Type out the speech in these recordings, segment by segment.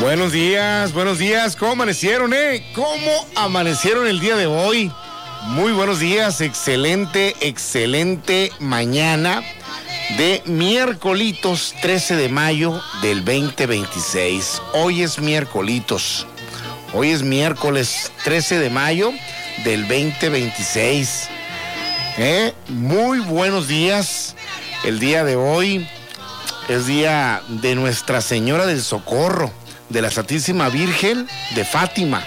Buenos días, ¿cómo amanecieron, ¿Cómo amanecieron el día de hoy? Muy buenos días, excelente mañana de miércoles 13 de mayo del 2026. Hoy es miércoles 13 de mayo del 2026. Muy buenos días, el día de hoy es día de Nuestra Señora del Socorro, de la Santísima Virgen de Fátima.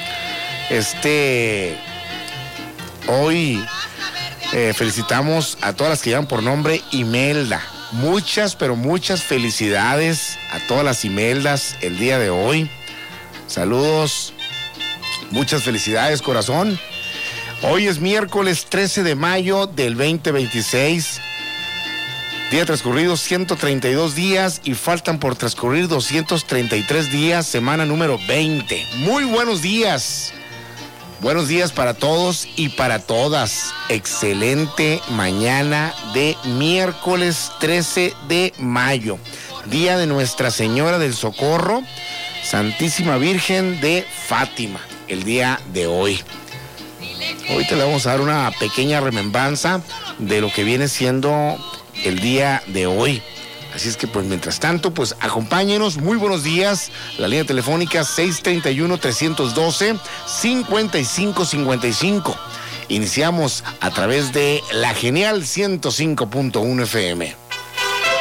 Hoy felicitamos a todas las que llevan por nombre Imelda. Muchas felicidades a todas las Imeldas el día de hoy. Saludos, muchas felicidades, corazón. Hoy es miércoles 13 de mayo del 2026. Día transcurrido 132 días y faltan por transcurrir 233 días, semana número 20. Muy buenos días. Buenos días para todos y para todas. Excelente mañana de miércoles 13 de mayo. Día de Nuestra Señora del Socorro, Santísima Virgen de Fátima, el día de hoy. Hoy te le vamos a dar una pequeña remembranza de lo que viene siendo el día de hoy. Así es que pues mientras tanto, pues acompáñenos. Muy buenos días. La línea telefónica 631-312-5555. Iniciamos a través de la genial 105.1 FM.